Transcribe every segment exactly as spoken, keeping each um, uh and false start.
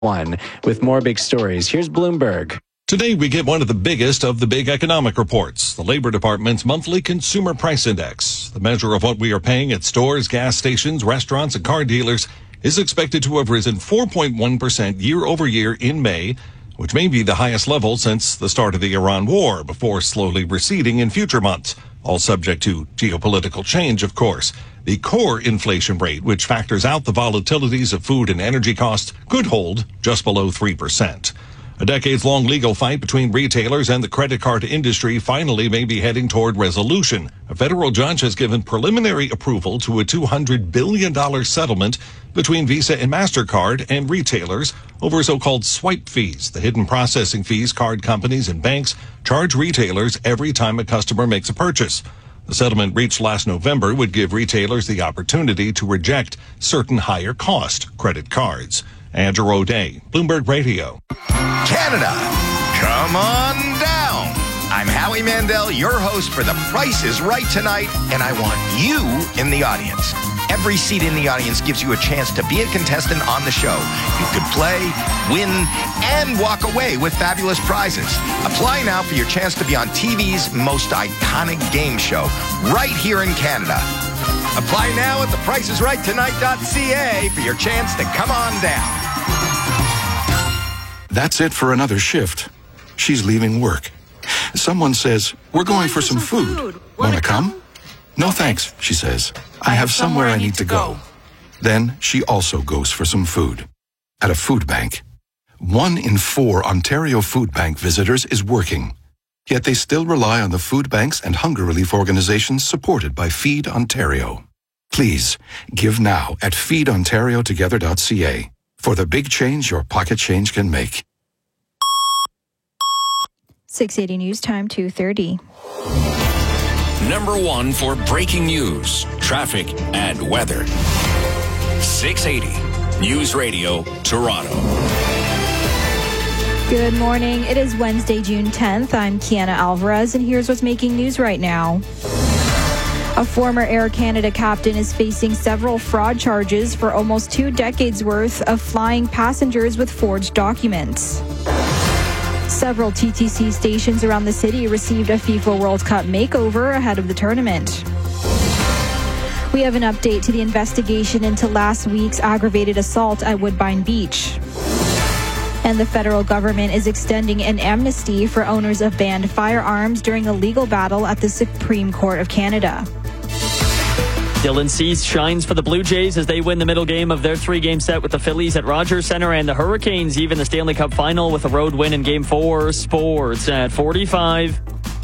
One. With more big stories, here's Bloomberg. Today, we get one of the biggest of the big economic reports, the Labor Department's monthly Consumer Price Index. The measure of what we are paying at stores, gas stations, restaurants, and car dealers is expected to have risen four point one percent year over year in May, which may be the highest level since the start of the Iran war, before slowly receding in future months, all subject to geopolitical change, of course. The core inflation rate, which factors out the volatilities of food and energy costs, could hold just below three percent. A decades-long legal fight between retailers and the credit card industry finally may be heading toward resolution. A federal judge has given preliminary approval to a two hundred billion dollars settlement between Visa and MasterCard and retailers over so-called swipe fees, the hidden processing fees card companies and banks charge retailers every time a customer makes a purchase. The settlement reached last November would give retailers the opportunity to reject certain higher-cost credit cards. Andrew O'Day, Bloomberg Radio. Canada, come on down. I'm Howie Mandel, your host for The Price is Right tonight, and I want you in the audience. Every seat in the audience gives you a chance to be a contestant on the show. You could play, win, and walk away with fabulous prizes. Apply now for your chance to be on T V's most iconic game show, right here in Canada. Apply now at the price is right tonight dot c a for your chance to come on down. That's it for another shift. She's leaving work. Someone says, we're going for some food. Want to come? No thanks, she says. I have somewhere I need to go. Then she also goes for some food. At a food bank. One in four Ontario Food Bank visitors is working. Yet they still rely on the food banks and hunger relief organizations supported by Feed Ontario. Please, give now at feed ontario together dot c a for the big change your pocket change can make. six eighty News Time, two thirty. Number one for breaking news, traffic, and weather. six eighty News Radio, Toronto. Good morning. It is Wednesday, June tenth. I'm Kiana Alvarez, and here's what's making news right now. A former Air Canada captain is facing several fraud charges for almost two decades worth of flying passengers with forged documents. Several T T C stations around the city received a FIFA World Cup makeover ahead of the tournament. We have an update to the investigation into last week's aggravated assault at Woodbine Beach. And the federal government is extending an amnesty for owners of banned firearms during a legal battle at the Supreme Court of Canada. Dylan Cease shines for the Blue Jays as they win the middle game of their three-game set with the Phillies at Rogers Centre, and the Hurricanes even the Stanley Cup final with a road win in Game four. Sports at forty-five.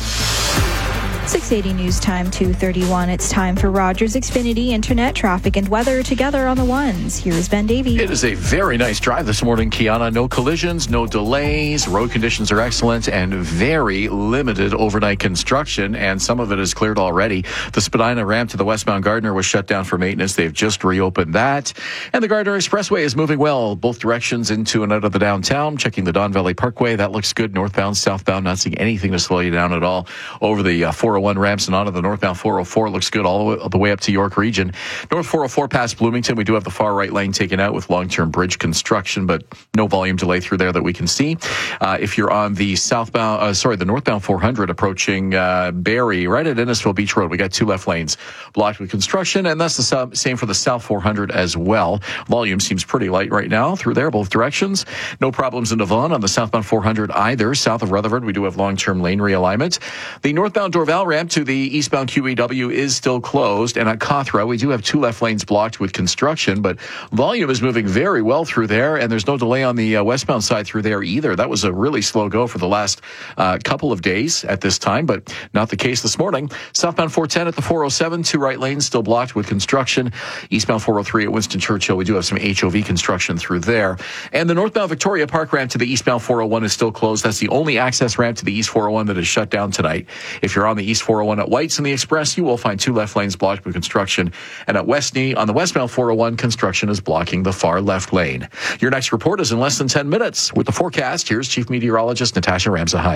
six eighty News Time, two thirty-one. It's time for Rogers Xfinity Internet, traffic, and weather together on the ones. Here's Ben Davey. It is a very nice drive this morning, Kiana. No collisions, no delays. Road conditions are excellent and very limited overnight construction, and some of it is cleared already. The Spadina ramp to the westbound Gardiner was shut down for maintenance. They've just reopened that. And the Gardiner Expressway is moving well, both directions into and out of the downtown. Checking the Don Valley Parkway. That looks good. Northbound, southbound, not seeing anything to slow you down at all. Over the uh, four oh one ramps and onto the northbound four oh four looks good all the way, all the way up to York Region. North four oh four past Bloomington, we do have the far right lane taken out with long-term bridge construction, but no volume delay through there that we can see. Uh, if you're on the southbound, uh, sorry, the northbound four hundred approaching uh, Barrie, right at Innisfil Beach Road, we got two left lanes blocked with construction, and that's the same for the south four hundred as well. Volume seems pretty light right now through there, both directions. No problems in Devon on the southbound four hundred either. South of Rutherford, we do have long-term lane realignment. The northbound Dorval ramp to the eastbound Q E W is still closed, and at Cawthra, we do have two left lanes blocked with construction, but volume is moving very well through there, and there's no delay on the uh, westbound side through there either. That was a really slow go for the last uh, couple of days at this time, but not the case this morning. Southbound four ten at the four oh seven, two right lanes still blocked with construction. Eastbound four oh three at Winston Churchill, we do have some H O V construction through there. And the northbound Victoria Park ramp to the eastbound four oh one is still closed. That's the only access ramp to the east four oh one that is shut down tonight. If you're on the east four oh one at White's and the Express, you will find two left lanes blocked with construction. And at Westney, on the westbound four oh one, construction is blocking the far left lane. Your next report is in less than ten minutes. With the forecast, here's Chief Meteorologist Natasha Ramsahai.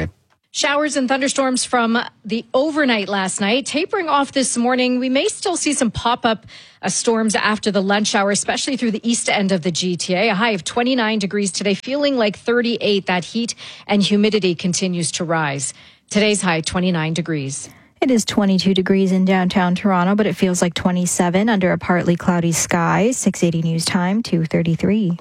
Showers and thunderstorms from the overnight last night, tapering off this morning. We may still see some pop-up uh, storms after the lunch hour, especially through the east end of the G T A. A high of twenty-nine degrees today, feeling like thirty-eight. That heat and humidity continues to rise. Today's high, twenty-nine degrees. It is twenty-two degrees in downtown Toronto, but it feels like twenty-seven under a partly cloudy sky. six eighty News Time, two thirty-three.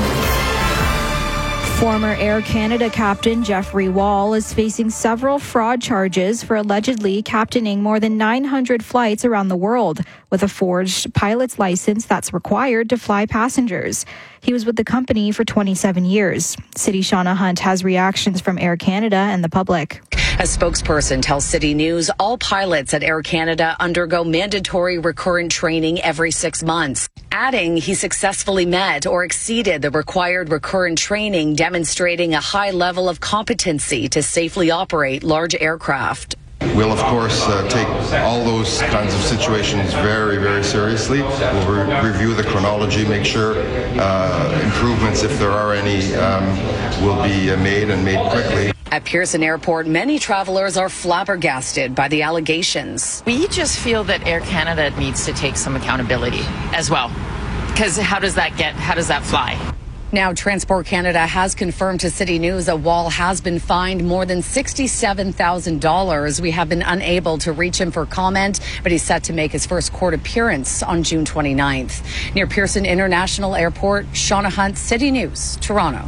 Former Air Canada captain Jeffrey Wall is facing several fraud charges for allegedly captaining more than nine hundred flights around the world with a forged pilot's license that's required to fly passengers. He was with the company for twenty-seven years. City Shauna Hunt has reactions from Air Canada and the public. A spokesperson tells City News all pilots at Air Canada undergo mandatory recurrent training every six months, adding he successfully met or exceeded the required recurrent training, demonstrating a high level of competency to safely operate large aircraft. We'll, of course, uh, take all those kinds of situations very, very seriously. We'll re- review the chronology, make sure uh, improvements, if there are any, um, will be uh, made and made quickly. At Pearson Airport, many travelers are flabbergasted by the allegations. We just feel that Air Canada needs to take some accountability as well. Because how does that get, how does that fly? Now, Transport Canada has confirmed to City News that Wall has been fined more than sixty-seven thousand dollars. We have been unable to reach him for comment, but he's set to make his first court appearance on June twenty-ninth. Near Pearson International Airport, Shauna Hunt, City News, Toronto.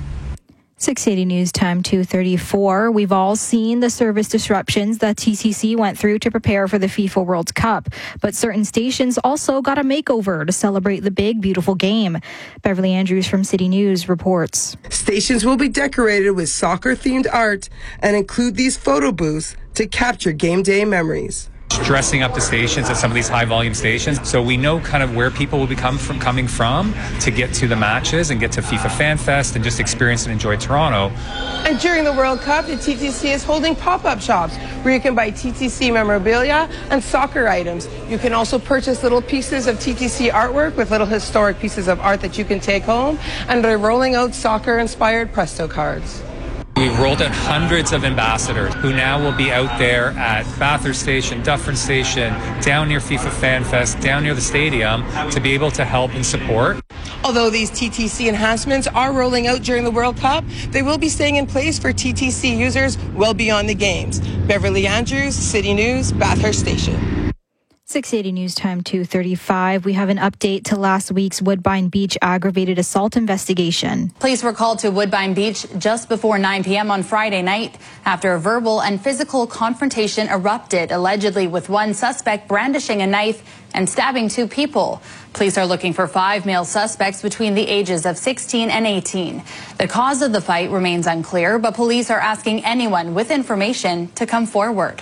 six eighty News Time, two thirty-four. We've all seen the service disruptions that T C C went through to prepare for the FIFA World Cup, but certain stations also got a makeover to celebrate the big, beautiful game. Beverly Andrews from City News reports. Stations will be decorated with soccer-themed art and include these photo booths to capture game day memories. Dressing up the stations at some of these high volume stations, so we know kind of where people will be come from, coming from to get to the matches and get to FIFA Fan Fest and just experience and enjoy Toronto. And during the World Cup, the T T C is holding pop-up shops where you can buy T T C memorabilia and soccer items. You can also purchase little pieces of T T C artwork with little historic pieces of art that you can take home, and they're rolling out soccer-inspired Presto cards. We've rolled out hundreds of ambassadors who now will be out there at Bathurst Station, Dufferin Station, down near FIFA Fan Fest, down near the stadium to be able to help and support. Although these T T C enhancements are rolling out during the World Cup, they will be staying in place for T T C users well beyond the games. Beverly Andrews, City News, Bathurst Station. six eighty News Time, two thirty-five. We have an update to last week's Woodbine Beach aggravated assault investigation. Police were called to Woodbine Beach just before nine p.m. on Friday night after a verbal and physical confrontation erupted, allegedly with one suspect brandishing a knife and stabbing two people. Police are looking for five male suspects between the ages of sixteen and eighteen. The cause of the fight remains unclear, but police are asking anyone with information to come forward.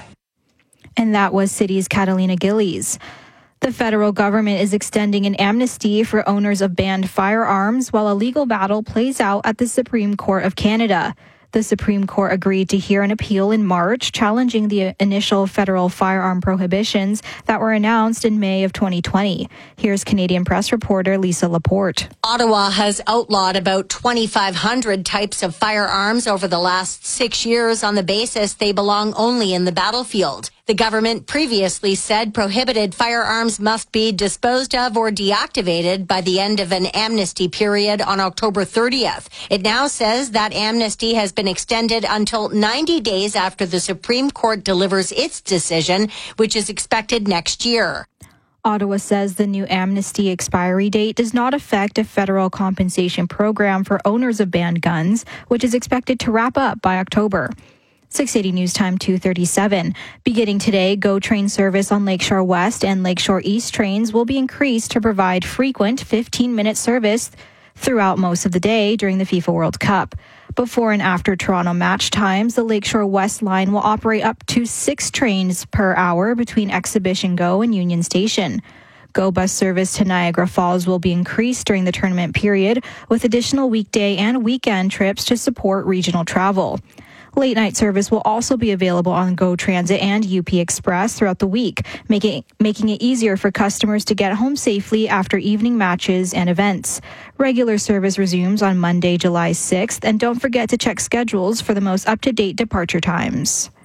And that was City's Catalina Gillies. The federal government is extending an amnesty for owners of banned firearms while a legal battle plays out at the Supreme Court of Canada. The Supreme Court agreed to hear an appeal in March challenging the initial federal firearm prohibitions that were announced in May of twenty twenty. Here's Canadian Press reporter Lisa Laporte. Ottawa has outlawed about twenty-five hundred types of firearms over the last six years on the basis they belong only in the battlefield. The government previously said prohibited firearms must be disposed of or deactivated by the end of an amnesty period on October thirtieth. It now says that amnesty has been extended until ninety days after the Supreme Court delivers its decision, which is expected next year. Ottawa says the new amnesty expiry date does not affect a federal compensation program for owners of banned guns, which is expected to wrap up by October. six eighty News Time, two thirty-seven. Beginning today, GO train service on Lakeshore West and Lakeshore East trains will be increased to provide frequent fifteen-minute service throughout most of the day during the FIFA World Cup. Before and after Toronto match times, the Lakeshore West line will operate up to six trains per hour between Exhibition GO and Union Station. GO bus service to Niagara Falls will be increased during the tournament period, with additional weekday and weekend trips to support regional travel. Late night service will also be available on GO Transit and U P Express throughout the week, making, making it easier for customers to get home safely after evening matches and events. Regular service resumes on Monday, July sixth, and don't forget to check schedules for the most up-to-date departure times.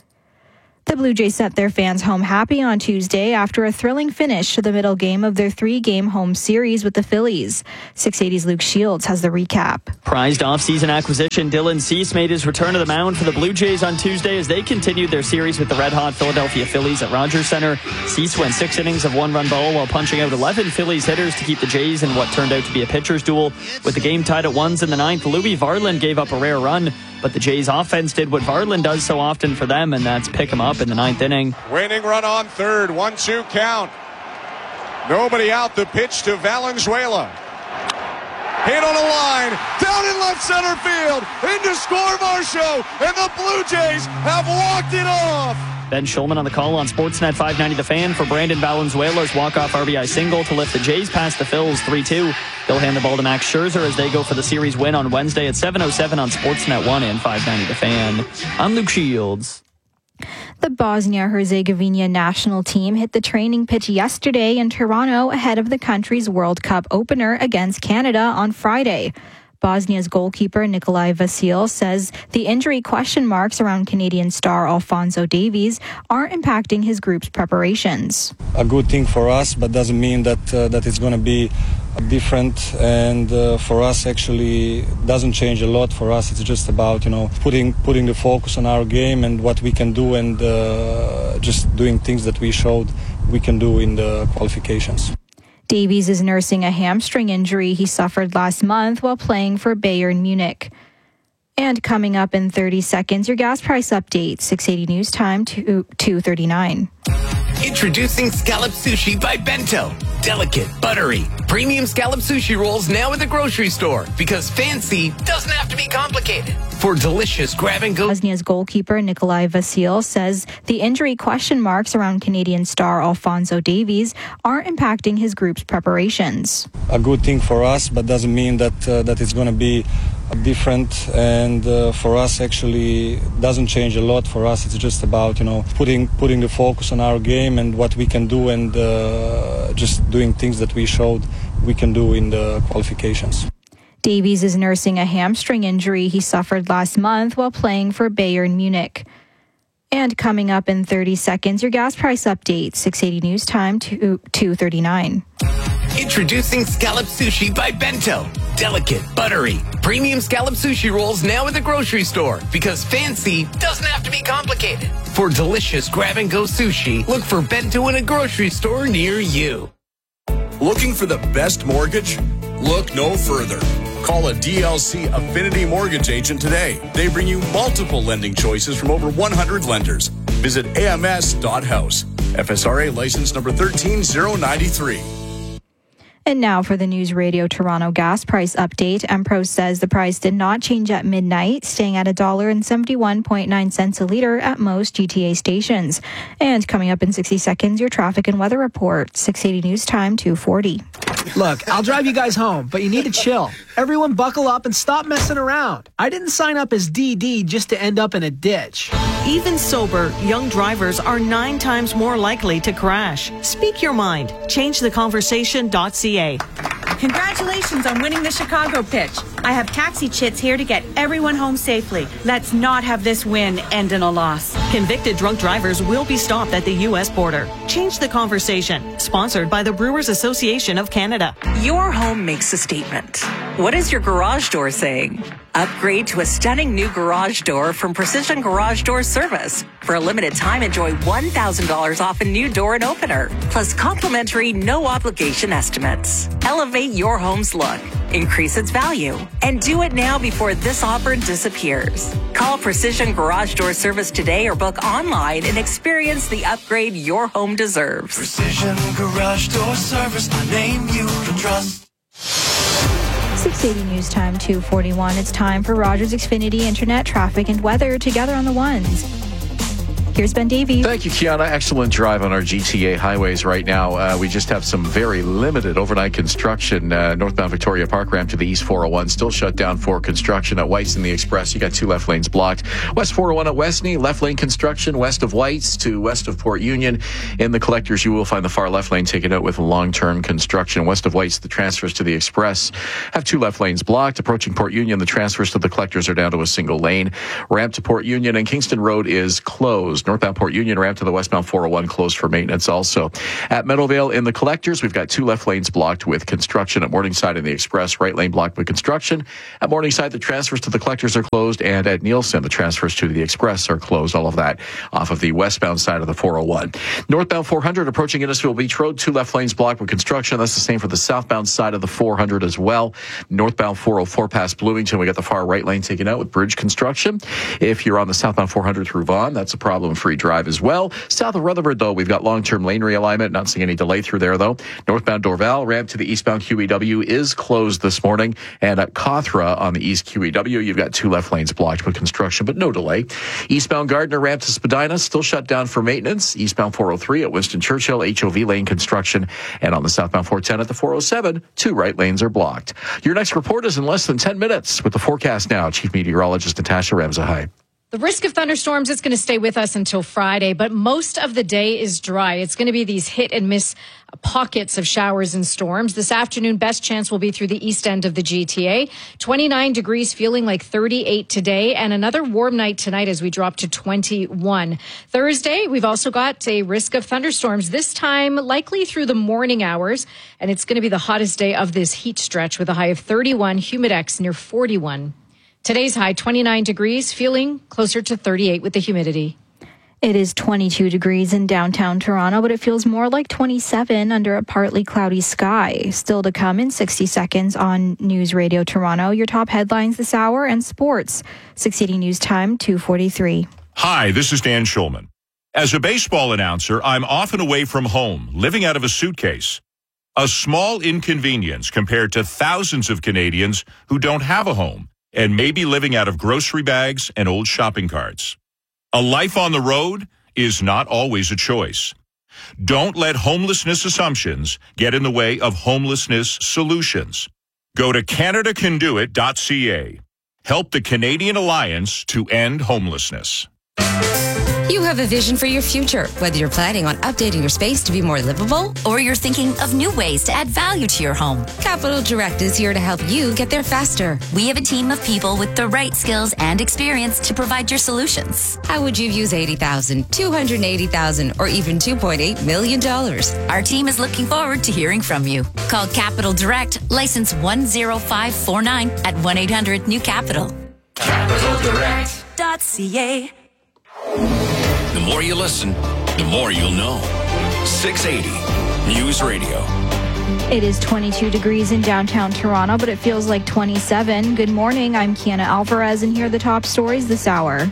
The Blue Jays sent their fans home happy on Tuesday after a thrilling finish to the middle game of their three-game home series with the Phillies. six eighty's Luke Shields has the recap. Prized offseason acquisition Dylan Cease made his return to the mound for the Blue Jays on Tuesday as they continued their series with the red-hot Philadelphia Phillies at Rogers Center. Cease went six innings of one-run ball while punching out eleven Phillies hitters to keep the Jays in what turned out to be a pitcher's duel. With the game tied at ones in the ninth, Louis Varland gave up a rare run, but the Jays offense did what Varland does so often for them, and that's pick him up in the ninth inning. Winning run on third, one two count. Nobody out, the pitch to Valenzuela. Hit on a line, down in left center field, into score Marshall, and the Blue Jays have walked it off. Ben Schulman on the call on Sportsnet five ninety The Fan for Brandon Valenzuela's walk-off R B I single to lift the Jays past the Phils three two. They'll hand the ball to Max Scherzer as they go for the series win on Wednesday at seven oh seven on Sportsnet one and five ninety The Fan. I'm Luke Shields. The Bosnia-Herzegovina national team hit the training pitch yesterday in Toronto ahead of the country's World Cup opener against Canada on Friday. Bosnia's goalkeeper Nikolai Vasil says the injury question marks around Canadian star Alphonso Davies aren't impacting his group's preparations. A good thing for us, but doesn't mean that uh, that it's going to be different. And uh, for us, actually, doesn't change a lot. For us, it's just about you know putting putting the focus on our game and what we can do, and uh, just doing things that we showed we can do in the qualifications. Davies is nursing a hamstring injury he suffered last month while playing for Bayern Munich. And coming up in thirty seconds, your gas price update. six eighty News Time, two thirty-nine. Introducing Scallop Sushi by Bento. Delicate, buttery, premium scallop sushi rolls now at the grocery store because fancy doesn't have to be complicated. For delicious grab-and-go. Bosnia's goalkeeper Nikolai Vasil says the injury question marks around Canadian star Alphonso Davies aren't impacting his group's preparations. A good thing for us, but doesn't mean that uh, that it's going to be different. And uh, for us, actually, doesn't change a lot. For us, it's just about you know putting putting the focus on our game and what we can do, and uh, just doing things that we showed we can do in the qualifications. Davies is nursing a hamstring injury he suffered last month while playing for Bayern Munich. And coming up in thirty seconds, your gas price update. six eighty News Time, two thirty-nine. Introducing Scallop Sushi by Bento. Delicate, buttery, premium scallop sushi rolls now at the grocery store because fancy doesn't have to be complicated. For delicious grab-and-go sushi, look for Bento in a grocery store near you. Looking for the best mortgage? Look no further. Call a D L C Affinity Mortgage agent today. They bring you multiple lending choices from over one hundred lenders. Visit A M S dot house. F S R A license number one three zero nine three. And now for the News Radio Toronto gas price update. Empro says the price did not change at midnight, staying at one dollar and seventy-one point nine cents a litre at most G T A stations. And coming up in sixty seconds, your traffic and weather report. six eighty News Time, two forty. Look, I'll drive you guys home, but you need to chill. Everyone buckle up and stop messing around. I didn't sign up as D D just to end up in a ditch. Even sober, young drivers are nine times more likely to crash. Speak your mind. change the conversation dot c a. Congratulations on winning the Chicago pitch. I have taxi chits here to get everyone home safely. Let's not have this win end in a loss. Convicted drunk drivers will be stopped at the U S border. Change the conversation. Sponsored by the Brewers Association of Canada. Your home makes a statement. What is your garage door saying? Upgrade to a stunning new garage door from Precision Garage Door Service. For a limited time, enjoy one thousand dollars off a new door and opener, plus complimentary no-obligation estimates. Elevate your home's look, increase its value, and do it now before this offer disappears. Call Precision Garage Door Service today or book online and experience the upgrade your home deserves. Precision Garage Door Service, a name you can trust. six eighty News Time, two forty-one. It's time for Rogers Xfinity Internet traffic and weather together on the ones. Here's Ben Davies. Thank you, Kiana. Excellent drive on our G T A highways right now. Uh, we just have some very limited overnight construction. Uh, northbound Victoria Park ramp to the East four oh one still shut down for construction at White's and the Express. You got two left lanes blocked. West four oh one at Westney, left lane construction west of White's to west of Port Union. In the collectors, you will find the far left lane taken out with long-term construction. West of White's, the transfers to the Express have two left lanes blocked. Approaching Port Union, the transfers to the collectors are down to a single lane. Ramp to Port Union and Kingston Road is closed. Northbound Port Union ramp to the westbound four oh one closed for maintenance also. At Meadowvale in the collectors, we've got two left lanes blocked with construction. At Morningside in the express, right lane blocked with construction. At Morningside, the transfers to the collectors are closed, and at Nielsen, the transfers to the express are closed. All of that off of the westbound side of the four oh one. Northbound four hundred approaching Innisfil Beach Road, two left lanes blocked with construction. That's the same for the southbound side of the four hundred as well. Northbound four oh four past Bloomington, we got the far right lane taken out with bridge construction. If you're on the southbound four hundred through Vaughan, that's a problem-free drive as well. South of Rutherford, though, we've got long-term lane realignment. Not seeing any delay through there, though. Northbound Dorval ramp to the eastbound Q E W is closed this morning. And at Cawthra on the east Q E W, you've got two left lanes blocked with construction, but no delay. Eastbound Gardner ramp to Spadina still shut down for maintenance. Eastbound four oh three at Winston Churchill, H O V lane construction. And on the southbound four ten at the four oh seven, two right lanes are blocked. Your next report is in less than ten minutes with the forecast now. Chief Meteorologist Natasha Ramsahai. The risk of thunderstorms is going to stay with us until Friday, but most of the day is dry. It's going to be these hit and miss pockets of showers and storms. This afternoon, best chance will be through the east end of the G T A. twenty-nine degrees, feeling like thirty-eight today, and another warm night tonight as we drop to twenty-one. Thursday, we've also got a risk of thunderstorms, this time likely through the morning hours, and it's going to be the hottest day of this heat stretch with a high of thirty-one, humidex near forty-one. Today's high, twenty-nine degrees, feeling closer to thirty-eight with the humidity. It is twenty-two degrees in downtown Toronto, but it feels more like twenty-seven under a partly cloudy sky. Still to come in sixty seconds on News Radio Toronto. Your top headlines this hour and sports. Succeeding news time, two forty-three. Hi, this is Dan Schulman. As a baseball announcer, I'm often away from home, living out of a suitcase. A small inconvenience compared to thousands of Canadians who don't have a home and may be living out of grocery bags and old shopping carts. A life on the road is not always a choice. Don't let homelessness assumptions get in the way of homelessness solutions. Go to canada can do it dot c a. Help the Canadian Alliance to end homelessness. You have a vision for your future, whether you're planning on updating your space to be more livable or you're thinking of new ways to add value to your home. Capital Direct is here to help you get there faster. We have a team of people with the right skills and experience to provide your solutions. How would you use eighty thousand dollars, two hundred eighty thousand dollars, or even two point eight million dollars? Our team is looking forward to hearing from you. Call Capital Direct, license one zero five four nine at one eight hundred new capital. capital direct dot c a. The more you listen, the more you'll know. six eighty News Radio. It is twenty-two degrees in downtown Toronto, but it feels like twenty-seven. Good morning, I'm Kiana Alvarez, and here are the top stories this hour.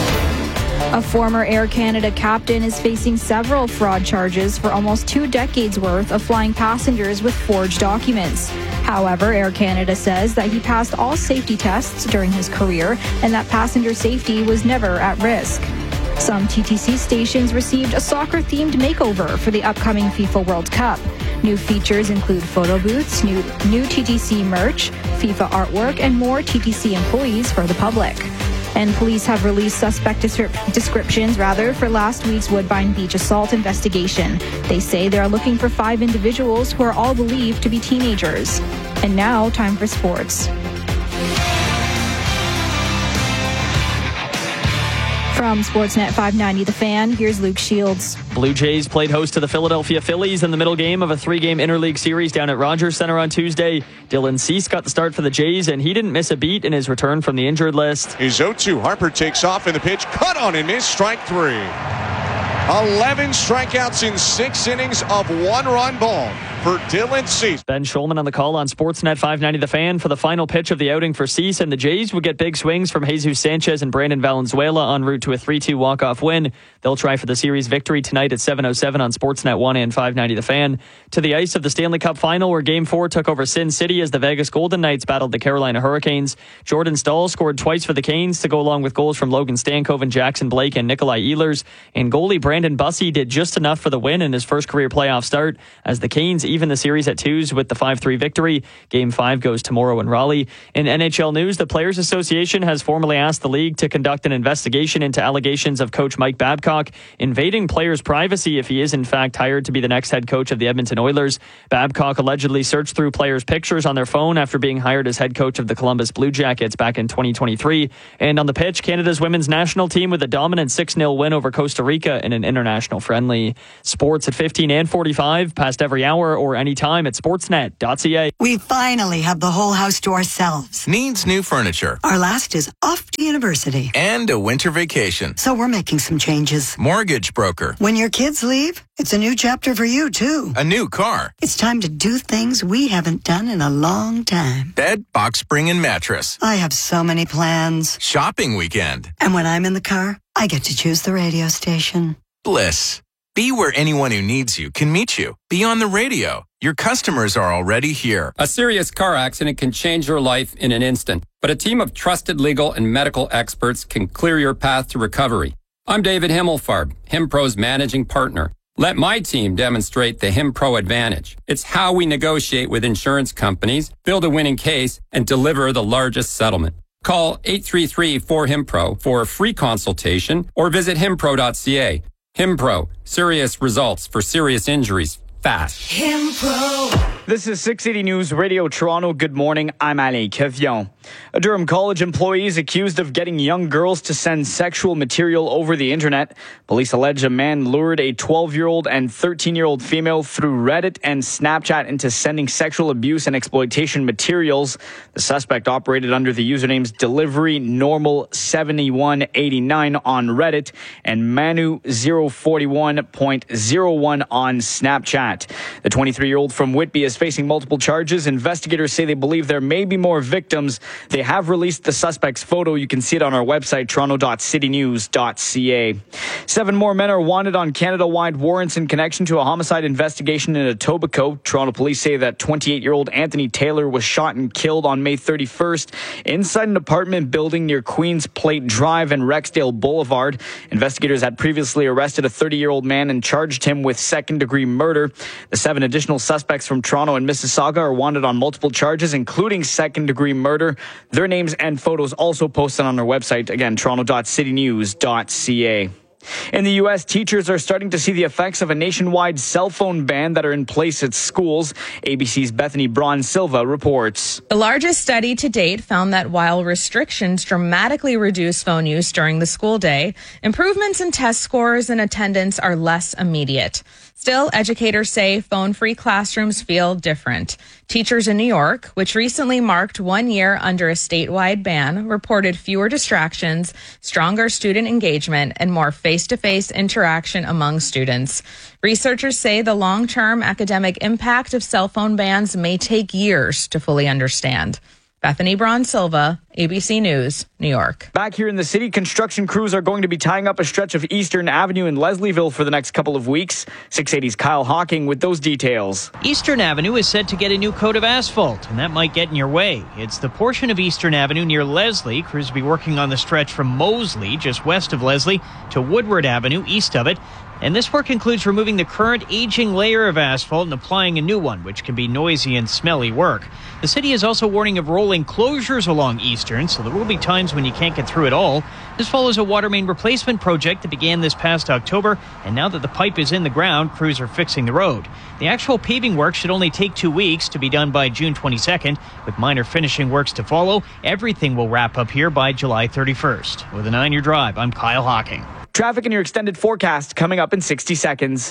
A former Air Canada captain is facing several fraud charges for almost two decades worth of flying passengers with forged documents. However, Air Canada says that he passed all safety tests during his career and that passenger safety was never at risk. Some T T C stations received a soccer-themed makeover for the upcoming FIFA World Cup. New features include photo booths, new, new T T C merch, FIFA artwork, and more T T C employees for the public. And police have released suspect descrip- descriptions rather for last week's Woodbine Beach assault investigation. They say they are looking for five individuals who are all believed to be teenagers. And now, time for sports. From Sportsnet five ninety The Fan, here's Luke Shields. Blue Jays played host to the Philadelphia Phillies in the middle game of a three-game interleague series down at Rogers Center on Tuesday. Dylan Cease got the start for the Jays, and he didn't miss a beat in his return from the injured list. His oh two. Harper takes off in the pitch. Cut on and missed. Strike three. eleven strikeouts in six innings of one-run ball for Dylan Cease. Ben Schulman on the call on Sportsnet five ninety The Fan for the final pitch of the outing for Cease, and the Jays would get big swings from Jesus Sanchez and Brandon Valenzuela en route to a three two walk-off win. They'll try for the series victory tonight at seven oh seven on Sportsnet one and five ninety The Fan. To the ice of the Stanley Cup Final, where Game four took over Sin City as the Vegas Golden Knights battled the Carolina Hurricanes. Jordan Stahl scored twice for the Canes to go along with goals from Logan Stankoven, Jackson Blake, and Nikolai Ehlers. And goalie Brandon Bussey did just enough for the win in his first career playoff start as the Canes even the series at twos with the five three victory. Game five goes tomorrow in Raleigh. In N H L news, the Players Association has formally asked the league to conduct an investigation into allegations of coach Mike Babcock invading players' privacy if he is in fact hired to be the next head coach of the Edmonton Oilers. Babcock allegedly searched through players' pictures on their phone after being hired as head coach of the Columbus Blue Jackets back in twenty twenty-three. And on the pitch, Canada's women's national team with a dominant six nil win over Costa Rica in an international friendly. Sports at fifteen and forty-five, past every hour or anytime at sportsnet dot c a. We finally have the whole house to ourselves. Needs new furniture. Our last is off to university. And a winter vacation. So we're making some changes. Mortgage broker. When your kids leave, it's a new chapter for you, too. A new car. It's time to do things we haven't done in a long time. Bed, box spring, and mattress. I have so many plans. Shopping weekend. And when I'm in the car, I get to choose the radio station. Bliss. Be where anyone who needs you can meet you. Be on the radio. Your customers are already here. A serious car accident can change your life in an instant, but a team of trusted legal and medical experts can clear your path to recovery. I'm David Himmelfarb, HimPro's managing partner. Let my team demonstrate the HimPro advantage. It's how we negotiate with insurance companies, build a winning case, and deliver the largest settlement. Call eight three three, four, HIMPRO for a free consultation or visit himpro dot c a. HimPro, serious results for serious injuries fast. HimPro. This is six eighty News Radio Toronto. Good morning. I'm Ali Kevion. A Durham College employee is accused of getting young girls to send sexual material over the internet. Police allege a man lured a twelve-year-old and thirteen-year-old female through Reddit and Snapchat into sending sexual abuse and exploitation materials. The suspect operated under the usernames Delivery Normal seventy-one eighty-nine on Reddit and Manu zero forty-one point zero one on Snapchat. The twenty-three-year-old from Whitby is facing multiple charges. Investigators say they believe there may be more victims. They have released the suspect's photo. You can see it on our website, toronto dot city news dot c a. Seven more men are wanted on Canada-wide warrants in connection to a homicide investigation in Etobicoke. Toronto police say that twenty-eight-year-old Anthony Taylor was shot and killed on May thirty-first inside an apartment building near Queens Plate Drive and Rexdale Boulevard. Investigators had previously arrested a thirty-year-old man and charged him with second-degree murder. The seven additional suspects from Toronto and Mississauga are wanted on multiple charges, including second-degree murder. Their names and photos also posted on our website, again, toronto dot city news dot c a. In the U S, teachers are starting to see the effects of a nationwide cell phone ban that are in place at schools. A B C's Bethany Braun Silva reports. The largest study to date found that while restrictions dramatically reduce phone use during the school day, improvements in test scores and attendance are less immediate. Still, educators say phone-free classrooms feel different. Teachers in New York, which recently marked one year under a statewide ban, reported fewer distractions, stronger student engagement, and more face-to-face interaction among students. Researchers say the long-term academic impact of cell phone bans may take years to fully understand. Bethany Braun Silva, A B C News, New York. Back here in the city, construction crews are going to be tying up a stretch of Eastern Avenue in Leslieville for the next couple of weeks. six eighty's Kyle Hawking with those details. Eastern Avenue is set to get a new coat of asphalt, and that might get in your way. It's the portion of Eastern Avenue near Leslie. Crews will be working on the stretch from Moseley, just west of Leslie, to Woodward Avenue, east of it. And this work includes removing the current aging layer of asphalt and applying a new one, which can be noisy and smelly work. The city is also warning of rolling closures along Eastern, so there will be times when you can't get through it all. This follows a water main replacement project that began this past October, and now that the pipe is in the ground, crews are fixing the road. The actual paving work should only take two weeks to be done by June twenty-second, with minor finishing works to follow. Everything will wrap up here by July thirty-first. With a nine-year drive, I'm Kyle Hawking. Traffic in your extended forecast coming up in sixty seconds.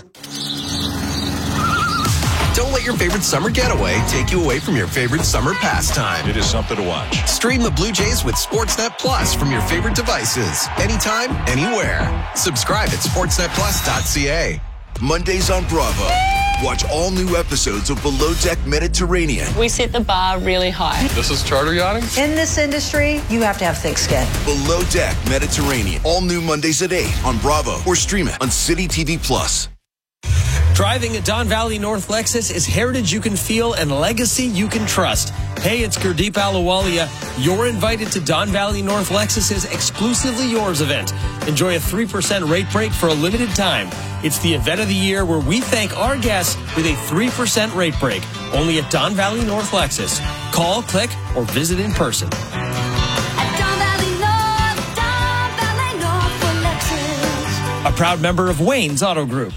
Don't let your favorite summer getaway take you away from your favorite summer pastime. It is something to watch. Stream the Blue Jays with Sportsnet Plus from your favorite devices. Anytime, anywhere. Subscribe at sportsnet plus dot c a. Mondays on Bravo. Watch all new episodes of Below Deck Mediterranean. We set the bar really high. This is charter yachting? In this industry, you have to have thick skin. Below Deck Mediterranean. All new Mondays at eight on Bravo or stream it on City T V Plus. Driving a Don Valley North Lexus is heritage you can feel and legacy you can trust. Hey, it's Gurdeep Ahluwalia. You're invited to Don Valley North Lexus's Exclusively Yours event. Enjoy a three percent rate break for a limited time. It's the event of the year where we thank our guests with a three percent rate break. Only at Don Valley North Lexus. Call, click, or visit in person. A proud member of Wayne's Auto Group.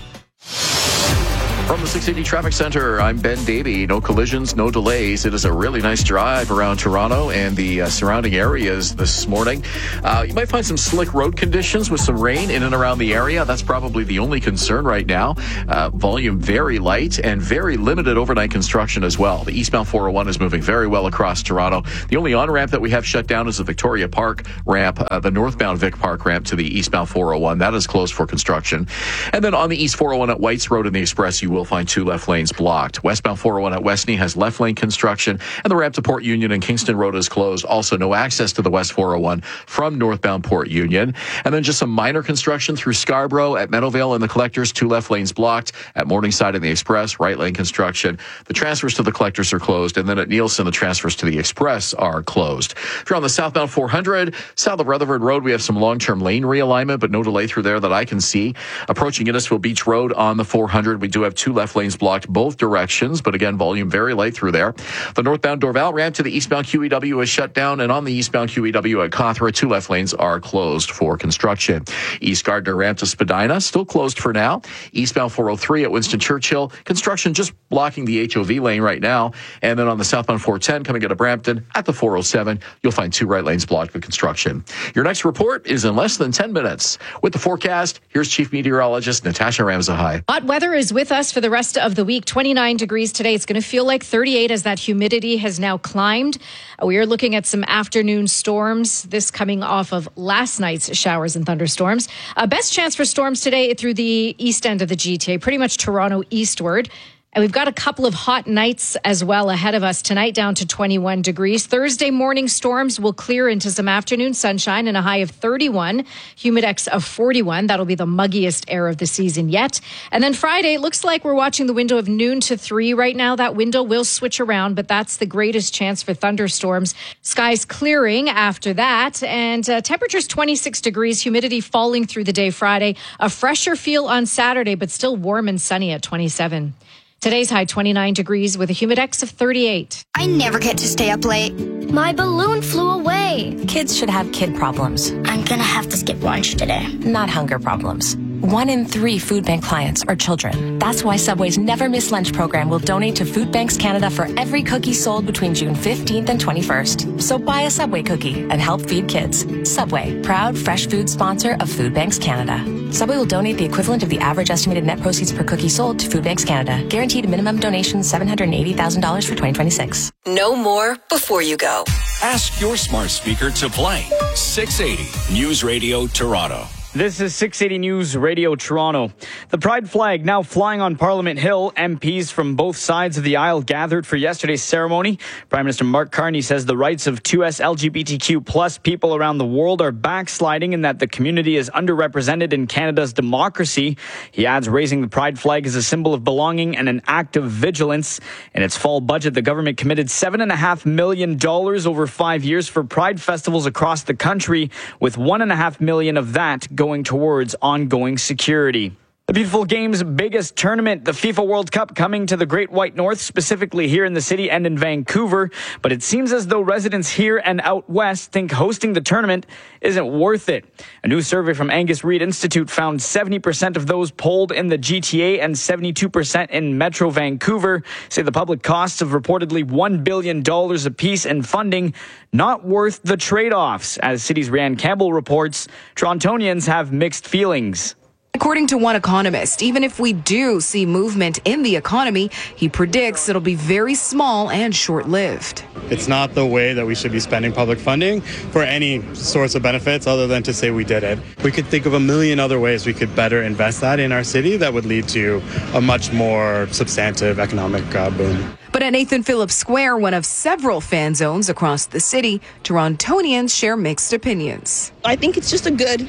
From the six eighty Traffic Center, I'm Ben Davey. No collisions, no delays. It is a really nice drive around Toronto and the uh, surrounding areas this morning. Uh, you might find some slick road conditions with some rain in and around the area. That's probably the only concern right now. Uh, volume very light and very limited overnight construction as well. The eastbound four oh one is moving very well across Toronto. The only on-ramp that we have shut down is the Victoria Park ramp, uh, the northbound Vic Park ramp to the eastbound four oh one. That is closed for construction. And then on the east four oh one at Whites Road and the Express, you will find two left lanes blocked. Westbound four oh one at Westney has left lane construction, and the ramp to Port Union and Kingston Road is closed. Also, no access to the West four oh one from northbound Port Union. And then just some minor construction through Scarborough at Meadowvale and the Collectors, two left lanes blocked. At Morningside and the Express, right lane construction. The transfers to the Collectors are closed, and then at Nielsen, the transfers to the Express are closed. If you're on the southbound four hundred, south of Rutherford Road, we have some long-term lane realignment, but no delay through there that I can see. Approaching Innisfil Beach Road on the four hundred, we do have two left lanes blocked both directions, but again, volume very light through there. The northbound Dorval ramp to the eastbound Q E W is shut down, and on the eastbound Q E W at Cawthra, two left lanes are closed for construction. East Gardner ramp to Spadina, still closed for now. Eastbound four oh three at Winston Churchill, construction just blocking the H O V lane right now. And then on the southbound four ten coming out of Brampton at the four oh seven, you'll find two right lanes blocked with construction. Your next report is in less than ten minutes. With the forecast, here's Chief Meteorologist Natasha Ramzahai. Hot weather is with us for the rest of the week. twenty-nine degrees today. It's going to feel like thirty-eight as that humidity has now climbed. We are looking at some afternoon storms. This coming off of last night's showers and thunderstorms. Uh, best chance for storms today through the east end of the G T A, pretty much Toronto eastward. And we've got a couple of hot nights as well ahead of us tonight, down to twenty-one degrees. Thursday morning storms will clear into some afternoon sunshine and a high of thirty-one, humidex of forty-one. That'll be the muggiest air of the season yet. And then Friday, it looks like we're watching the window of noon to three right now. That window will switch around, but that's the greatest chance for thunderstorms. Skies clearing after that, and uh, temperatures twenty-six degrees, humidity falling through the day Friday. A fresher feel on Saturday, but still warm and sunny at twenty-seven. Today's high twenty-nine degrees with a humidex of thirty-eight. I never get to stay up late. My balloon flew away. Kids should have kid problems. I'm gonna have to skip lunch today. Not hunger problems. One in three food bank clients are children. That's why Subway's Never Miss Lunch program will donate to Food Banks Canada for every cookie sold between June fifteenth and twenty-first. So buy a Subway cookie and help feed kids. Subway, proud fresh food sponsor of Food Banks Canada. Subway will donate the equivalent of the average estimated net proceeds per cookie sold to Food Banks Canada. Guaranteed minimum donation seven hundred eighty thousand dollars for twenty twenty-six. Know more before you go. Ask your smart speaker to play six eighty News Radio Toronto. This is six eighty News Radio Toronto. The Pride flag now flying on Parliament Hill. M Ps from both sides of the aisle gathered for yesterday's ceremony. Prime Minister Mark Carney says the rights of two S L G B T Q plus people around the world are backsliding and that the community is underrepresented in Canada's democracy. He adds raising the Pride flag is a symbol of belonging and an act of vigilance. In its fall budget, the government committed seven point five million dollars over five years for Pride festivals across the country, with one point five million dollars of that going towards ongoing security. The Beautiful Game's biggest tournament, the FIFA World Cup, coming to the Great White North, specifically here in the city and in Vancouver. But it seems as though residents here and out west think hosting the tournament isn't worth it. A new survey from Angus Reid Institute found seventy percent of those polled in the G T A and seventy-two percent in Metro Vancouver say the public costs of reportedly one billion dollars apiece in funding not worth the trade-offs. As City's Ryan Campbell reports, Torontonians have mixed feelings. According to one economist, even if we do see movement in the economy, he predicts it'll be very small and short-lived. It's not the way that we should be spending public funding for any source of benefits other than to say we did it. We could think of a million other ways we could better invest that in our city that would lead to a much more substantive economic uh, boom. But at Nathan Phillips Square, one of several fan zones across the city, Torontonians share mixed opinions. I think it's just a good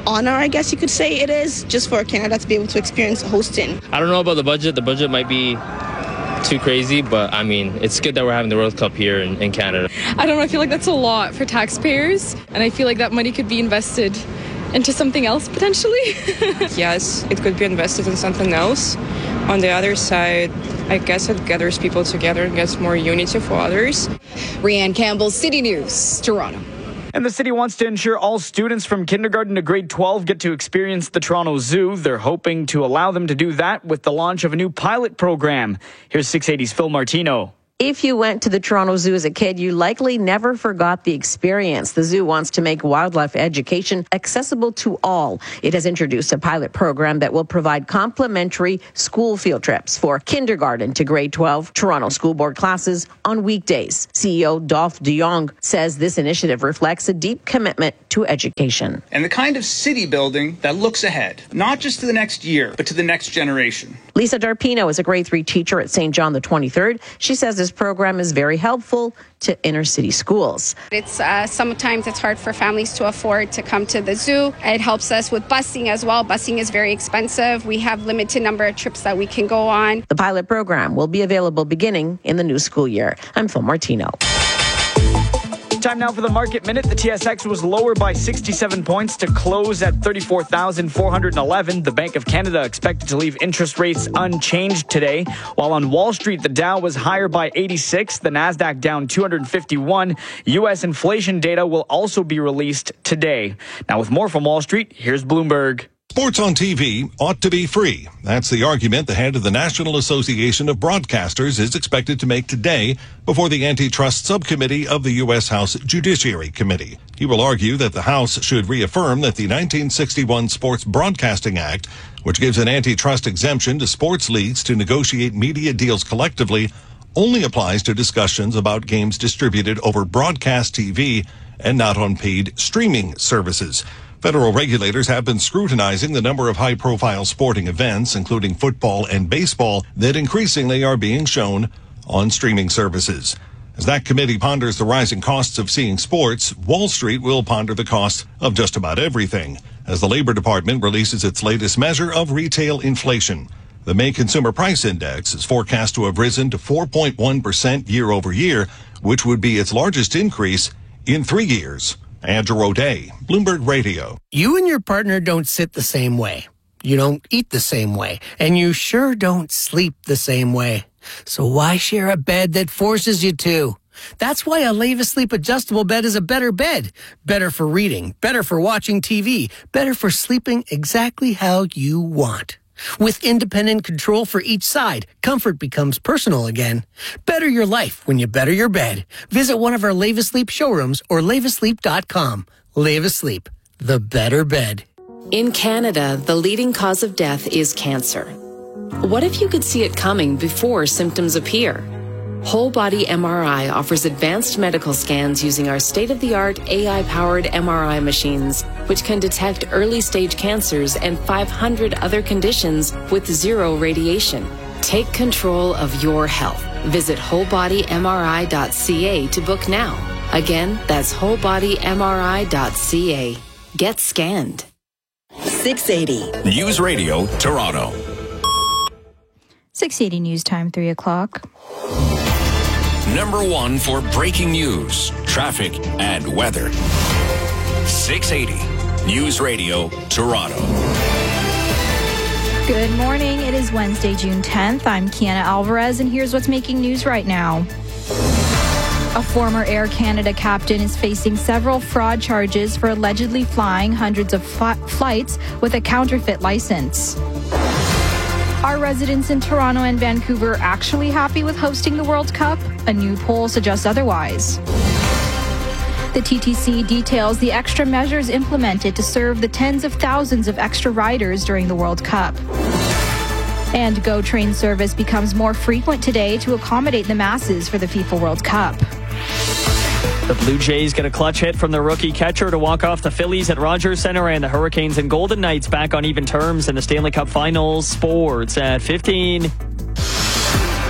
honor, I guess you could say it is, just for Canada to be able to experience hosting. I don't know about the budget. The budget might be too crazy, but I mean, it's good that we're having the World Cup here in, in Canada. I don't know. I feel like that's a lot for taxpayers, and I feel like that money could be invested into something else potentially. Yes, it could be invested in something else. On the other side, I guess it gathers people together and gets more unity for others. Rianne Campbell, City News, Toronto. And the city wants to ensure all students from kindergarten to grade twelve get to experience the Toronto Zoo. They're hoping to allow them to do that with the launch of a new pilot program. Here's six eighty's Phil Martino. If you went to the Toronto Zoo as a kid, you likely never forgot the experience. The zoo wants to make wildlife education accessible to all. It has introduced a pilot program that will provide complimentary school field trips for kindergarten to grade twelve Toronto School Board classes on weekdays. C E O Dolph de Jong says this initiative reflects a deep commitment to education. And the kind of city building that looks ahead, not just to the next year, but to the next generation. Lisa Darpino is a grade three teacher at Saint John the twenty-third. She says this program is very helpful to inner city schools. It's uh, sometimes it's hard for families to afford to come to the zoo. It helps us with busing as well. Busing is very expensive. We have limited number of trips that we can go on. The pilot program will be available beginning in the new school year. I'm Phil Martino. Time now for the Market Minute. The T S X was lower by sixty-seven points to close at thirty-four thousand four hundred eleven. The Bank of Canada expected to leave interest rates unchanged today. While on Wall Street, the Dow was higher by eighty-six, the Nasdaq down two hundred fifty-one. U S inflation data will also be released today. Now with more from Wall Street, here's Bloomberg. Sports on T V ought to be free. That's the argument the head of the National Association of Broadcasters is expected to make today before the Antitrust Subcommittee of the U S House Judiciary Committee. He will argue that the House should reaffirm that the nineteen sixty-one Sports Broadcasting Act, which gives an antitrust exemption to sports leagues to negotiate media deals collectively, only applies to discussions about games distributed over broadcast T V and not on paid streaming services. Federal regulators have been scrutinizing the number of high-profile sporting events, including football and baseball, that increasingly are being shown on streaming services. As that committee ponders the rising costs of seeing sports, Wall Street will ponder the costs of just about everything, as the Labor Department releases its latest measure of retail inflation. The May Consumer Price Index is forecast to have risen to four point one percent year over year, which would be its largest increase in three years. Andrew O'Day, Bloomberg Radio. You and your partner don't sit the same way. You don't eat the same way. And you sure don't sleep the same way. So why share a bed that forces you to? That's why a Leva Sleep adjustable bed is a better bed. Better for reading, better for watching T V, better for sleeping exactly how you want. With independent control for each side, comfort becomes personal again. Better your life when you better your bed. Visit one of our Leva Sleep showrooms or leva sleep dot com. Leva Sleep, the better bed. In Canada, the leading cause of death is cancer. What if you could see it coming before symptoms appear? Whole Body M R I offers advanced medical scans using our state-of-the-art A I-powered M R I machines, which can detect early-stage cancers and five hundred other conditions with zero radiation. Take control of your health. Visit whole body m r i dot c a to book now. Again, that's whole body m r i dot c a. Get scanned. six eighty. News Radio, Toronto. six eighty News Time, three o'clock. Number one for breaking news, traffic, and weather. six eighty News Radio, Toronto. Good morning. It is Wednesday, June tenth. I'm Kiana Alvarez, and here's what's making news right now. A former Air Canada captain is facing several fraud charges for allegedly flying hundreds of fl- flights with a counterfeit license. Are residents in Toronto and Vancouver actually happy with hosting the World Cup? A new poll suggests otherwise. The T T C details the extra measures implemented to serve the tens of thousands of extra riders during the World Cup. And GO train service becomes more frequent today to accommodate the masses for the FIFA World Cup. The Blue Jays get a clutch hit from their rookie catcher to walk off the Phillies at Rogers Centre, and the Hurricanes and Golden Knights back on even terms in the Stanley Cup Finals. Sports at fifteen.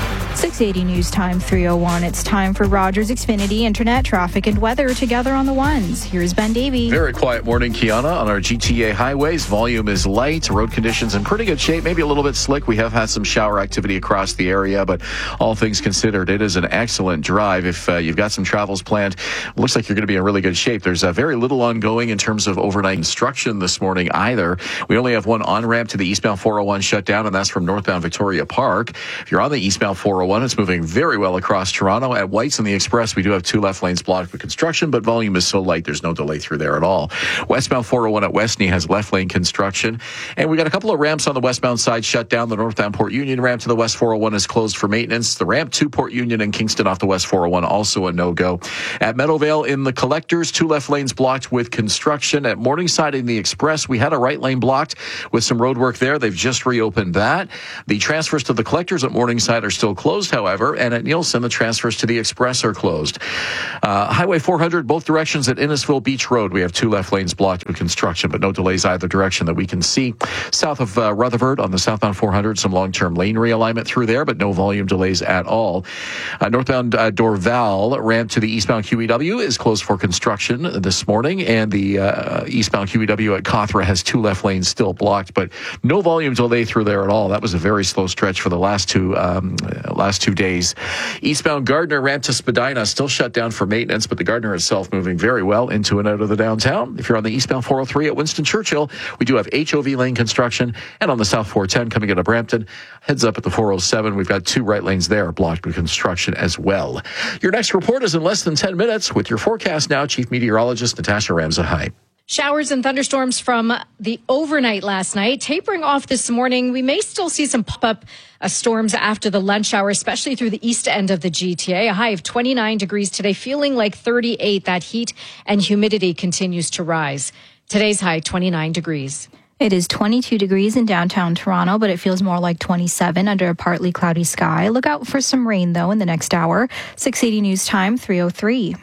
six eighty News Time three oh one. It's time for Rogers Xfinity Internet, traffic, and weather together on the ones. Here's Ben Davey. Very quiet morning, Kiana, on our G T A highways. Volume is light. Road conditions in pretty good shape. Maybe a little bit slick. We have had some shower activity across the area, but all things considered, it is an excellent drive. If uh, you've got some travels planned, looks like you're going to be in really good shape. There's uh, very little ongoing in terms of overnight construction this morning either. We only have one on-ramp to the eastbound four oh one shut down, and that's from northbound Victoria Park. If you're on the eastbound four oh one, it's moving very well across Toronto. At Whites and the Express, we do have two left lanes blocked for construction, but volume is so light, there's no delay through there at all. Westbound four oh one at Westney has left lane construction. And we got a couple of ramps on the westbound side shut down. The northbound Port Union ramp to the west four oh one is closed for maintenance. The ramp to Port Union and Kingston off the west four oh one, also a no-go. At Meadowvale in the Collectors, two left lanes blocked with construction. At Morningside in the Express, we had a right lane blocked with some road work there. They've just reopened that. The transfers to the Collectors at Morningside are still closed, however, and at Nielsen, the transfers to the Express are closed. Uh, Highway four hundred, both directions at Innisfil Beach Road, we have two left lanes blocked with construction, but no delays either direction that we can see. South of uh, Rutherford on the southbound four hundred, some long-term lane realignment through there, but no volume delays at all. Uh, northbound uh, Dorval ramp to the eastbound Q E W is closed for construction this morning, and the uh, eastbound Q E W at Cawthra has two left lanes still blocked, but no volume delay through there at all. That was a very slow stretch for the last two um, last two days. Eastbound Gardner ramp to Spadina still shut down for maintenance, but the Gardner itself moving very well into and out of the downtown. If you're on the eastbound four oh three at Winston Churchill, we do have H O V lane construction, and on the south four ten coming out of Brampton, heads up at the four oh seven, we've got two right lanes there blocked with construction as well. Your next report is in less than ten minutes with your forecast now, Chief Meteorologist Natasha Ramza. Hi. Showers and thunderstorms from the overnight last night, tapering off this morning. We may still see some pop-up uh, storms after the lunch hour, especially through the east end of the G T A. A high of twenty-nine degrees today, feeling like thirty-eight. That heat and humidity continues to rise. Today's high, twenty-nine degrees. It is twenty-two degrees in downtown Toronto, but it feels more like twenty-seven under a partly cloudy sky. Look out for some rain, though, in the next hour. six eighty News Time, three oh three.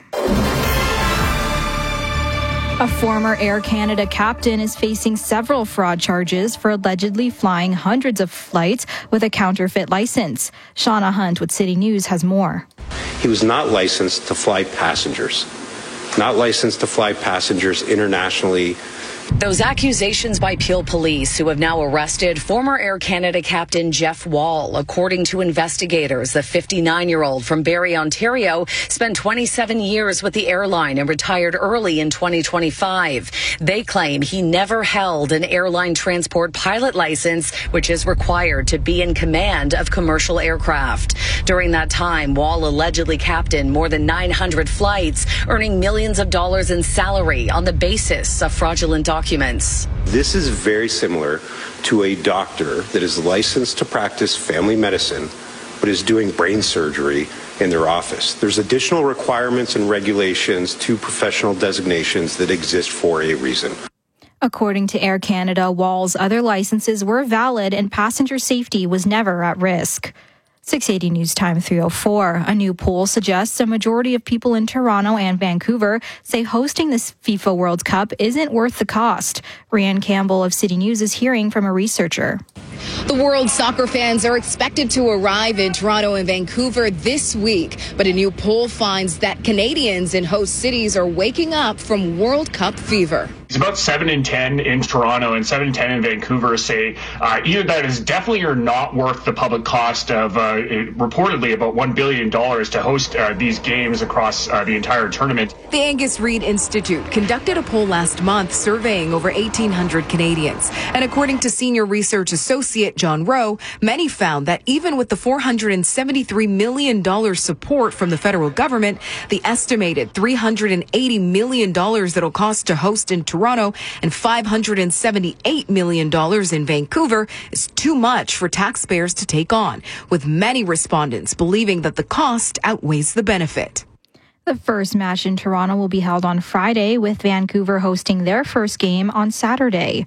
A former Air Canada captain is facing several fraud charges for allegedly flying hundreds of flights with a counterfeit license. Shauna Hunt with City News has more. He was not licensed to fly passengers, not licensed to fly passengers internationally. Those accusations by Peel Police, who have now arrested former Air Canada captain Jeff Wall. According to investigators, the fifty-nine-year-old from Barrie, Ontario, spent twenty-seven years with the airline and retired early in twenty twenty-five. They claim he never held an airline transport pilot license, which is required to be in command of commercial aircraft. During that time, Wall allegedly captained more than nine hundred flights, earning millions of dollars in salary on the basis of fraudulent documents. Documents. This is very similar to a doctor that is licensed to practice family medicine, but is doing brain surgery in their office. There's additional requirements and regulations to professional designations that exist for a reason. According to Air Canada, Wall's other licenses were valid and passenger safety was never at risk. six eighty News Time three oh four. A new poll suggests a majority of people in Toronto and Vancouver say hosting this FIFA World Cup isn't worth the cost. Rianne Campbell of City News is hearing from a researcher. The world's soccer fans are expected to arrive in Toronto and Vancouver this week, but a new poll finds that Canadians in host cities are waking up from World Cup fever. It's about seven in ten in Toronto and seven in ten in Vancouver say uh, either that is definitely or not worth the public cost of uh, reportedly about one billion dollars to host uh, these games across uh, the entire tournament. The Angus Reid Institute conducted a poll last month surveying over eighteen hundred Canadians. And according to senior research associate John Rowe, many found that even with the four hundred seventy-three million dollars support from the federal government, the estimated three hundred eighty million dollars that it'll cost to host in Toronto Toronto and five hundred seventy-eight million dollars in Vancouver is too much for taxpayers to take on, with many respondents believing that the cost outweighs the benefit. The first match in Toronto will be held on Friday, with Vancouver hosting their first game on Saturday.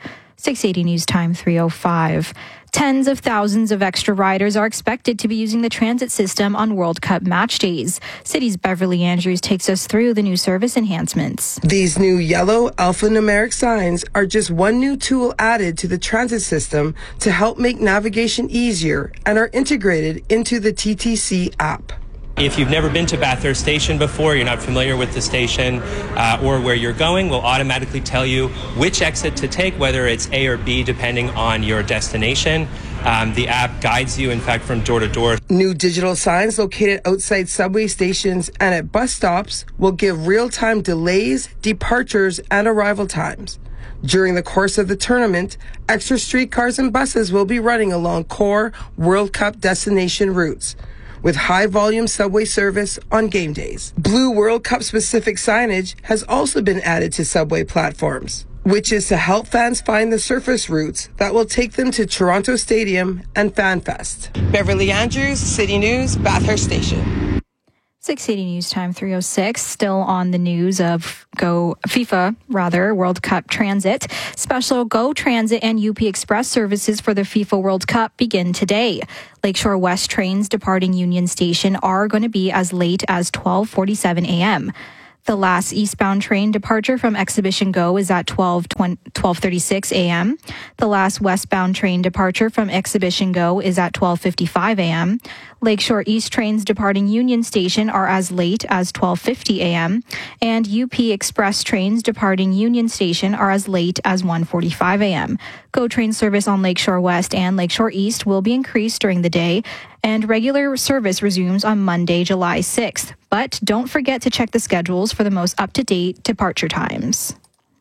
six eighty News Time three oh five. Tens of thousands of extra riders are expected to be using the transit system on World Cup match days. City's Beverly Andrews takes us through the new service enhancements. These new yellow alphanumeric signs are just one new tool added to the transit system to help make navigation easier and are integrated into the T T C app. If you've never been to Bathurst Station before, you're not familiar with the station uh, or where you're going, we'll automatically tell you which exit to take, whether it's A or B, depending on your destination. Um, the app guides you, in fact, from door to door. New digital signs located outside subway stations and at bus stops will give real-time delays, departures, and arrival times. During the course of the tournament, extra streetcars and buses will be running along core World Cup destination routes, with high-volume subway service on game days. Blue World Cup-specific signage has also been added to subway platforms, which is to help fans find the surface routes that will take them to Toronto Stadium and FanFest. Beverly Andrews, City News, Bathurst Station. six eighty News Time three oh six, still on the news of Go FIFA, rather, World Cup Transit. Special Go Transit and U P Express services for the FIFA World Cup begin today. Lakeshore West trains departing Union Station are going to be as late as twelve forty-seven a.m. The last eastbound train departure from Exhibition Go is at twelve thirty-six a.m. The last westbound train departure from Exhibition Go is at twelve fifty-five a.m. Lakeshore East trains departing Union Station are as late as twelve fifty a.m. And U P Express trains departing Union Station are as late as one forty-five a.m. Go train service on Lakeshore West and Lakeshore East will be increased during the day, and regular service resumes on Monday, July sixth. But don't forget to check the schedules for the most up-to-date departure times.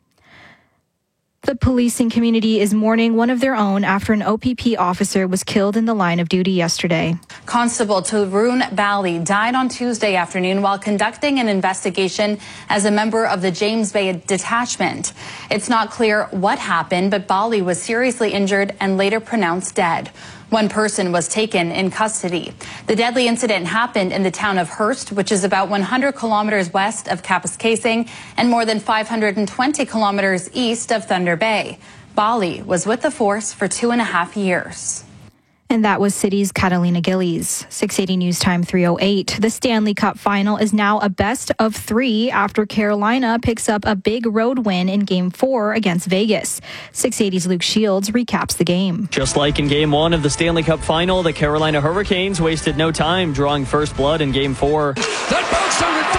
The policing community is mourning one of their own after an O P P officer was killed in the line of duty yesterday. Constable Tarun Bali died on Tuesday afternoon while conducting an investigation as a member of the James Bay Detachment. It's not clear what happened, but Bali was seriously injured and later pronounced dead. One person was taken in custody. The deadly incident happened in the town of Hearst, which is about one hundred kilometers west of Kapuskasing and more than five hundred twenty kilometers east of Thunder Bay. Bali was with the force for two and a half years. And that was City's Catalina Gillies. six eighty News Time three oh eight. The Stanley Cup final is now a best of three after Carolina picks up a big road win in Game four against Vegas. six eighty's Luke Shields recaps the game. Just like in Game one of the Stanley Cup final, the Carolina Hurricanes wasted no time drawing first blood in Game four. That bounce out in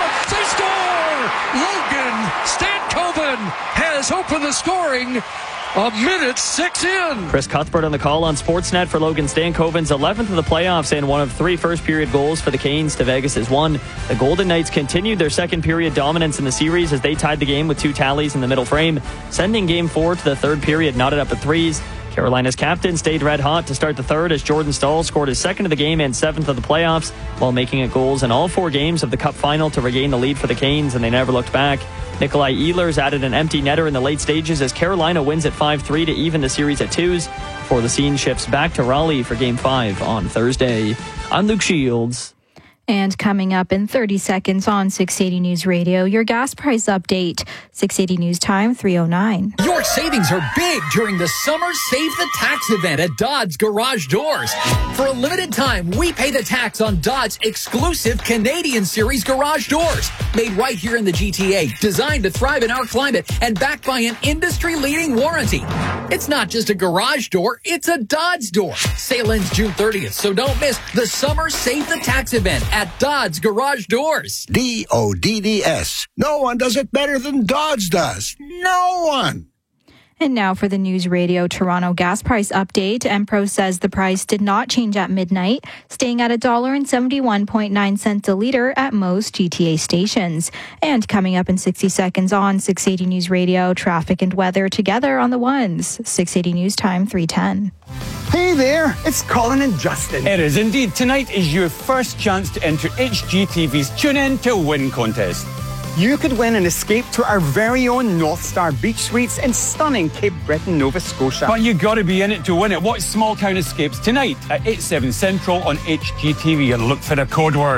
front. They score! Logan Stankoven has opened the scoring. A minute six in. Chris Cuthbert on the call on Sportsnet for Logan Stankoven's eleventh of the playoffs and one of three first-period goals for the Canes to Vegas' one. The Golden Knights continued their second-period dominance in the series as they tied the game with two tallies in the middle frame, sending Game four to the third period knotted up at threes. Carolina's captain stayed red hot to start the third as Jordan Staal scored his second of the game and seventh of the playoffs while making it goals in all four games of the Cup final to regain the lead for the Canes, and they never looked back. Nikolai Ehlers added an empty netter in the late stages as Carolina wins at five three to even the series at twos before the scene shifts back to Raleigh for Game five on Thursday. I'm Luke Shields. And coming up in thirty seconds on six eighty News Radio, your gas price update. six eighty News Time three oh nine. Your savings are big during the Summer Save the Tax event at Dodds Garage Doors. For a limited time, we pay the tax on Dodds' exclusive Canadian Series garage doors. Made right here in the G T A, designed to thrive in our climate, and backed by an industry-leading warranty. It's not just a garage door, it's a Dodds door. Sale ends June thirtieth, so don't miss the Summer Save the Tax event at Dodds Garage Doors. D O D D S. No one does it better than Dodds does. No one. And now for the News Radio Toronto gas price update. Empro says the price did not change at midnight, staying at one dollar and seventy-one point nine cents a litre at most G T A stations. And coming up in sixty seconds on six eighty News Radio, traffic and weather together on the ones. six eighty News Time three ten. Hey there, it's Colin and Justin. It is indeed. Tonight is your first chance to enter H G T V's Tune In to Win contest. You could win an escape to our very own North Star Beach Suites in stunning Cape Breton, Nova Scotia. But you got to be in it to win it. Watch Small Town Escapes tonight at eight, seven Central on H G T V and look for the code word.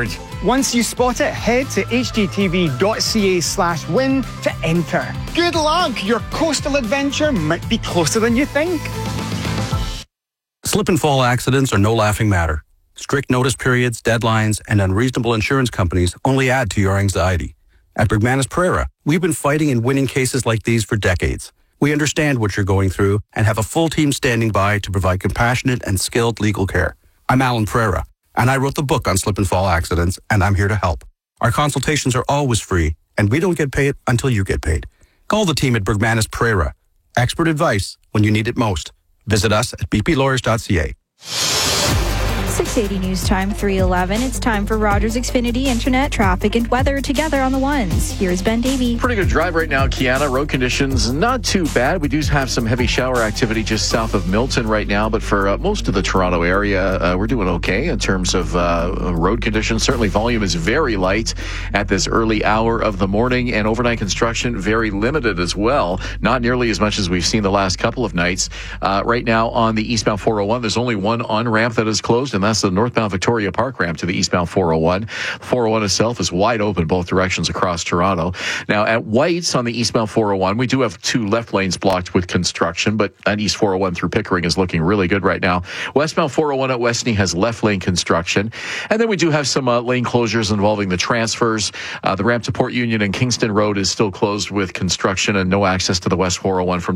Once you spot it, head to hgtv.ca slash win to enter. Good luck! Your coastal adventure might be closer than you think. Slip and fall accidents are no laughing matter. Strict notice periods, deadlines, and unreasonable insurance companies only add to your anxiety. At Bergmanis Pereira, we've been fighting and winning cases like these for decades. We understand what you're going through and have a full team standing by to provide compassionate and skilled legal care. I'm Alan Pereira, and I wrote the book on slip and fall accidents, and I'm here to help. Our consultations are always free, and we don't get paid until you get paid. Call the team at Bergmanis Pereira. Expert advice when you need it most. Visit us at b p lawyers dot c a. six eighty News Time, three eleven. It's time for Rogers Xfinity Internet, traffic, and weather together on the ones. Here's Ben Davey. Pretty good drive right now, Kiana. Road conditions not too bad. We do have some heavy shower activity just south of Milton right now, but for uh, most of the Toronto area, uh, we're doing okay in terms of uh, road conditions. Certainly volume is very light at this early hour of the morning, and overnight construction very limited as well. Not nearly as much as we've seen the last couple of nights. Uh, right now on the eastbound four oh one, there's only one on-ramp that is closed, and that's the northbound Victoria Park ramp to the eastbound four oh one. four oh one itself is wide open both directions across Toronto. Now at White's on the eastbound four oh one, we do have two left lanes blocked with construction, but that east four oh one through Pickering is looking really good right now. Westbound four oh one at Westney has left lane construction. And then we do have some uh, lane closures involving the transfers. Uh, the ramp to Port Union and Kingston Road is still closed with construction and no access to the west four oh one from